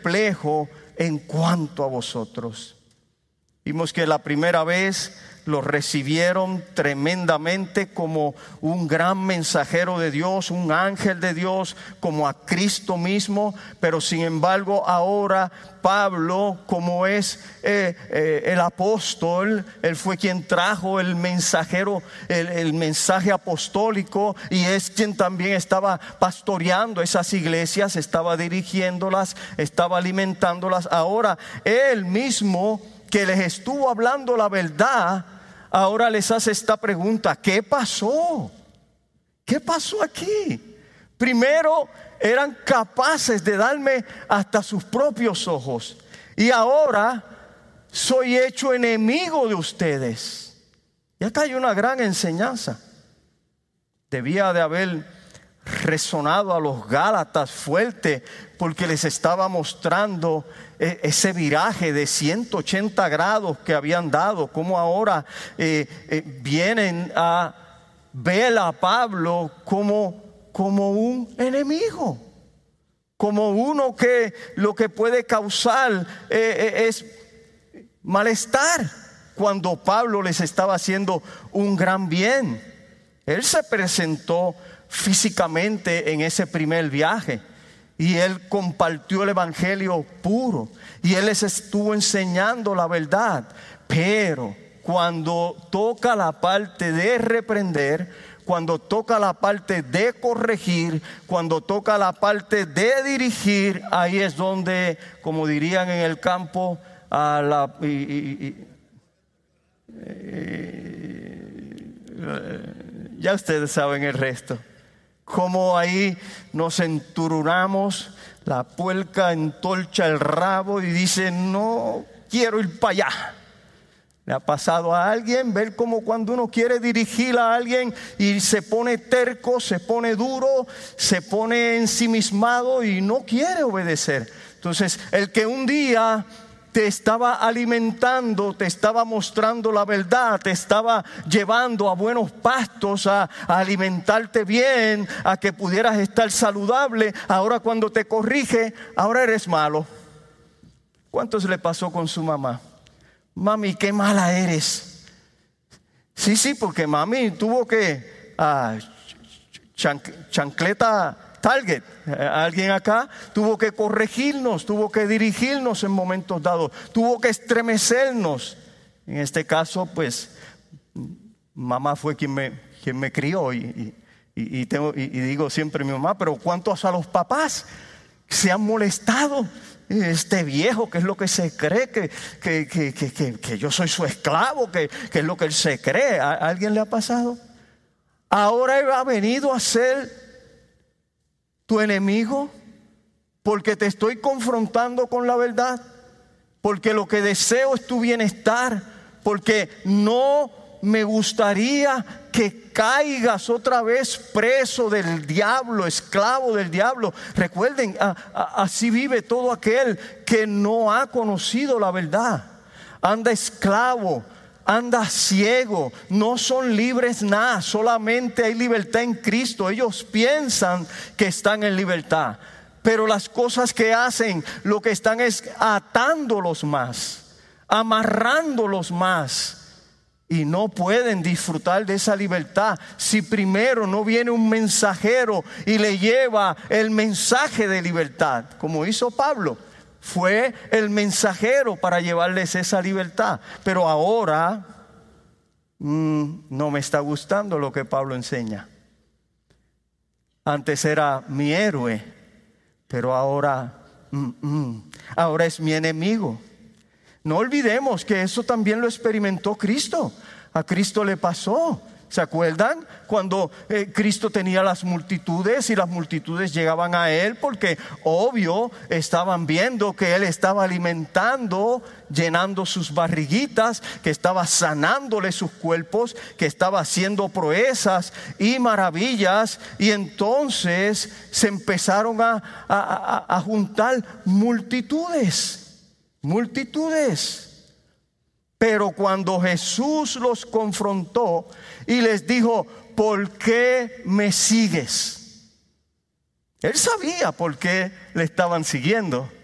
perplejo en cuanto a vosotros. Vimos que la primera vez lo recibieron tremendamente como un gran mensajero de Dios, un ángel de Dios, como a Cristo mismo. Pero sin embargo ahora Pablo, como es el apóstol, él fue quien trajo el mensajero, el mensaje apostólico, y es quien también estaba pastoreando esas iglesias, estaba dirigiéndolas, estaba alimentándolas. Ahora él mismo, que les estuvo hablando la verdad, ahora les hace esta pregunta: ¿qué pasó? ¿Qué pasó aquí? Primero eran capaces de darme hasta sus propios ojos, y ahora soy hecho enemigo de ustedes. Y acá hay una gran enseñanza. Debía de haber resonado a los Gálatas fuerte, porque les estaba mostrando ese viraje de 180 grados que habían dado, como ahora vienen a ver a Pablo como un enemigo, como uno que lo que puede causar es malestar, cuando Pablo les estaba haciendo un gran bien. Él se presentó físicamente en ese primer viaje, y él compartió el evangelio puro, y él les estuvo enseñando la verdad. Pero cuando toca la parte de reprender, cuando toca la parte de corregir, cuando toca la parte de dirigir, ahí es donde, como dirían en el campo, ya ustedes saben el resto. Como ahí nos enturunamos, la puerca entorcha el rabo y dice: no quiero ir para allá. ¿Le ha pasado a alguien ver como cuando uno quiere dirigir a alguien y se pone terco, se pone duro, se pone ensimismado y no quiere obedecer? Entonces, el que un día te estaba alimentando, te estaba mostrando la verdad, te estaba llevando a buenos pastos, a alimentarte bien, a que pudieras estar saludable, ahora cuando te corrige, ahora eres malo. ¿Cuántos le pasó con su mamá? Mami, qué mala eres. Sí, porque mami tuvo que chancleta Target, alguien acá tuvo que corregirnos, tuvo que dirigirnos en momentos dados, tuvo que estremecernos. En este caso, pues, mamá fue quien me crió, y digo siempre mi mamá, pero ¿cuántos a los papás se han molestado? Este viejo, ¿qué es lo que se cree? Que yo soy su esclavo, que es lo que él se cree. ¿A alguien le ha pasado? Ahora él ha venido a ser tu enemigo, porque te estoy confrontando con la verdad, porque lo que deseo es tu bienestar, porque no me gustaría que caigas otra vez preso del diablo, esclavo del diablo. Recuerden, así vive todo aquel que no ha conocido la verdad. Anda esclavo, anda ciego, no son libres nada, solamente hay libertad en Cristo. Ellos piensan que están en libertad, pero las cosas que hacen, lo que están es atándolos más, amarrándolos más, y no pueden disfrutar de esa libertad si primero no viene un mensajero y le lleva el mensaje de libertad, como hizo Pablo. Fue el mensajero para llevarles esa libertad. Pero ahora no me está gustando lo que Pablo enseña. Antes era mi héroe, pero ahora es mi enemigo. No olvidemos que eso también lo experimentó Cristo. A Cristo le pasó. ¿Se acuerdan? Cuando Cristo tenía las multitudes y las multitudes llegaban a Él porque obvio estaban viendo que Él estaba alimentando, llenando sus barriguitas, que estaba sanándole sus cuerpos, que estaba haciendo proezas y maravillas, y entonces se empezaron a juntar multitudes. Pero cuando Jesús los confrontó y les dijo: ¿por qué me sigues? Él sabía por qué le estaban siguiendo.